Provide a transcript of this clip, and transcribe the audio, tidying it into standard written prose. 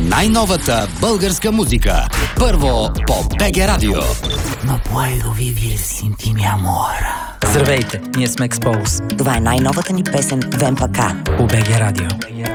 най-новата българска музика. Първо по БГ Радио. No puedo vivir sin ti, mi amor. Здравейте, ние сме Expose Това е най-новата ни песен Вемпака по БГ Радио.